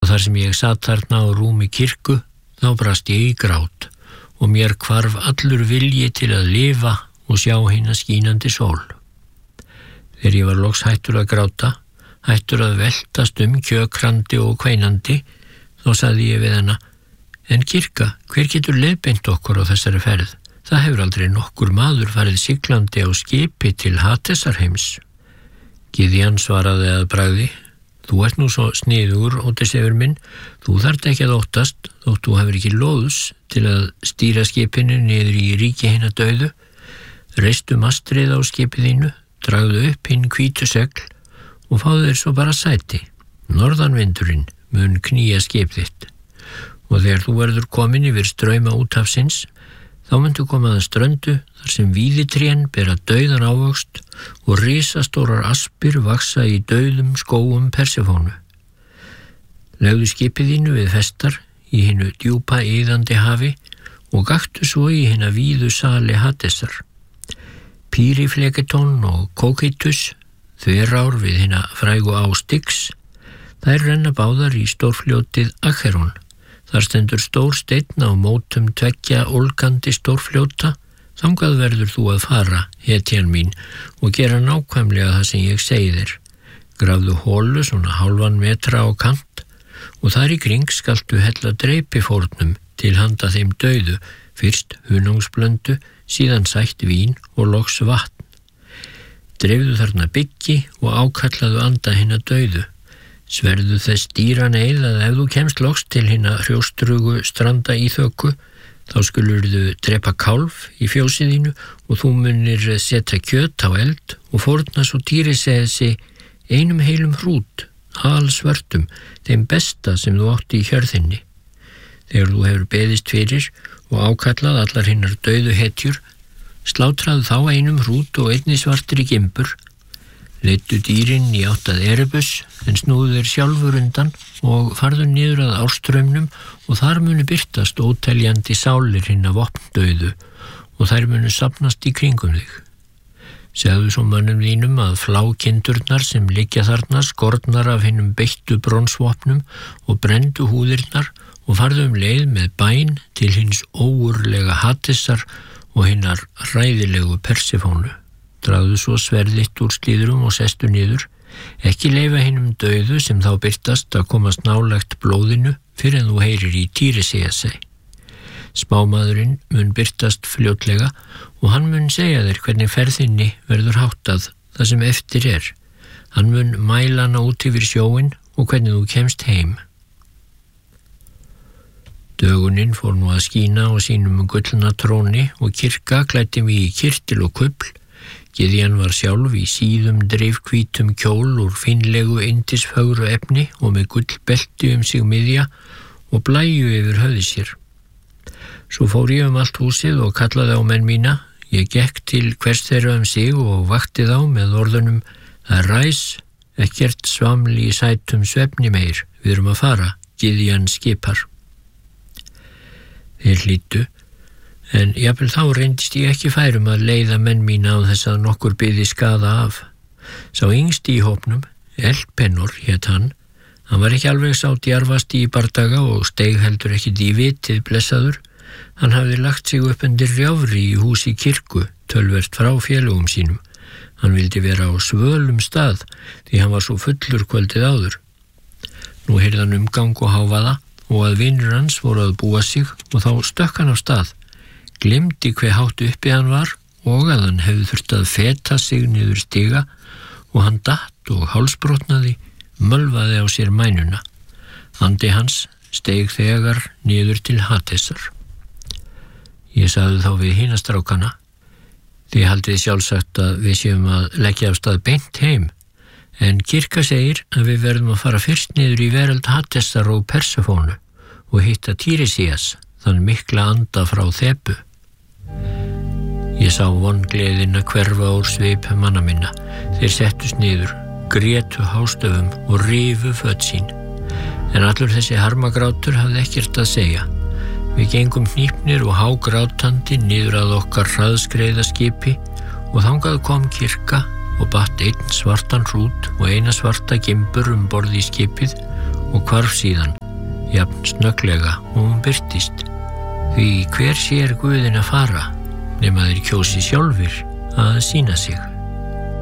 þar sem ég sat þarna á rúmi kirkju, þá brast ég í grát og mér hvarf allur vilji til að lifa og sjá hina skínandi sól. Þegar ég var loks hættur að gráta, hættur að veltast kjökrandi og kveinandi, þá sagði ég við hana: En kirkja, hver getur leiðbeint okkur á þessari ferð? Það hefur aldrei nokkur maður farið siglandi á skipi til Hadesarheims. Gideon svaraði að bragði: Þú ert nú svo sniðugur, Ódysseifur minn, þú þarft ekki að óttast þótt þú hefur ekki lóðs til að stýra skipinu niður í ríki hinna dauðu. Reistu mastrið á skipið þínu, dragðu upp hinn hvítu segl og fáðu þér svo bara sæti. Norðanvindurinn mun knýja skip þitt og þegar þú verður komin yfir strauma úthafsins, þá myndu koma að ströndu þar sem víðitrén bera dauðan ávöxt og risastórar aspir vaxa í dauðum skógum Persefónu. Legðu skipið þínu við festar í hinu djúpa iðandi hafi og gaktu svo í hina víðu sali Hadesar. Pýrifleketon og Kókeitus, þverár við hina frægu á Styx, þær renna báðar í stórfljótið Acheron. Þar stendur stór steinn á mótum tveggja ólgandi stórfljóta. Þangað verður þú að fara, hetjan mín, og gera nákvæmlega það sem ég segi þér. Grafðu holu svona 0,5 metra á kant og þar í kring skaltu hella dreipifórnum til handa þeim dauðu, fyrst hunungsblöndu, síðan sætt vín og loks vatn. Dreifðu þarna byggi og ákallaðu anda hinna dauðu. Sverðu þess dýran eið að ef þú kemst loks til hinna hrjóstrugu stranda í þöku, þá skulurðu drepa kálf í fjósið þínu og þú munir setja kjöt á eld og fórna svo Týrisesi einum heilum hrút, alsvörtum, þeim besta sem þú átti í hjörðinni. Þegar þú hefur beðist fyrir og ákallað allar hinnar dauðu hetjur, slátraðu þá einum hrút og einni svartri gimbur. Leiddu dýrin í átt að Erebus, en snúðu þeir sjálfur undan og farðu niður að árstraumnum og þar munu birtast óteljandi sálir hinna vopndauðu og þær munu safnast í kringum þig. Segðu svo mönnum þínum að flákindurnar sem liggja þarna skornar af hinnum beittu bronsvopnum og brenndu húðirnar og farðu leið með bæn til hins óurlega Hadesar og hinnar hræðilegu Persefónu. Dragðu svo sverðitt úr slíðrum og sestu niður, ekki leyfa hinum dauðu sem þá birtast að komast nálægt blóðinu fyrir en þú heyrir í Týrisesi. Spámaðurinn mun birtast fljótlega og hann mun segja þér hvernig ferðinni verður háttað það sem eftir er. Hann mun mæla hana út yfir sjóin og hvernig þú kemst heim. Dögunin fór nú að skína á sínum gullna tróni og kirkja klæddi mig í kyrtil og kubl. Gideon var sjálf í síðum dreifhvítum kjól úr fínlegu yndisfögru efni og með gullbelti sig miðja og blæju yfir höfði sér. Svo fór ég allt húsið og kallaði á menn mína. Ég gekk til hvers þeirra sig og vakti þá með orðunum: Það ræs, ekkert svamli í sætum svefni meir, við erum að fara, Gideon skipar. Þeir hlýddu, en jafnvel þá reyndist ég ekki færum að leiða menn mína á þess að nokkur biði skaða af. Sá yngsti í hópnum, Elpenor hét hann var ekki alveg sá djarfasti í bardaga og steig heldur ekki í vitið blessaður. Hann hafði lagt sig upp undir rjáfri í húsi kirkju, tölvert frá félögum sínum. Hann vildi vera á svölum stað, því hann var svo fullur kvöldið áður. Nú heyrði hann umgang og hávaða og að vinur hans voru að búa sig og þá stökk hann af stað. Gleymdi hve hátt uppi hann var og að hann hefði þurft að feta sig niður stiga og hann datt og hálsbrotnaði, mölvaði á sér mænuna. Andi hans steig þegar niður til Hadesar. Ég sagði þá við hina strákana: Þið haldið sjálfsagt að við séum að leggja af stað beint heim, en kirkja segir að við verðum að fara fyrst niður í veröld Hadesar og Persefónu og hitta Týrisías, þann mikla anda frá Þebu. Ég sá vongleðin að hverfa úr svip manna minna. Þeir settust niður, grétu hástöfum og rifu föt sín. En allur þessi harmagrátur hafði ekkert að segja. Við gengum hnípnir og hágrátandi niður að okkar hraðskreiðaskipi og þangað kom kirkja og batt einn svartan hrút og eina svarta gimbur borð í skipið og hvarf síðan jafn snögglega og hún birtist. Því hver sér Guðin að fara nema þeir kjósi sjálfir að sýna sig.